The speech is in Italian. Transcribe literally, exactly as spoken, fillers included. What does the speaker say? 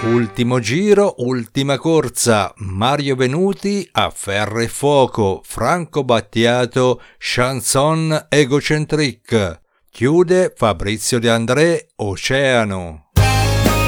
Ultimo giro, ultima corsa, Mario Venuti a ferro e fuoco, Franco Battiato, chanson egocentric, chiude Fabrizio De André, Oceano.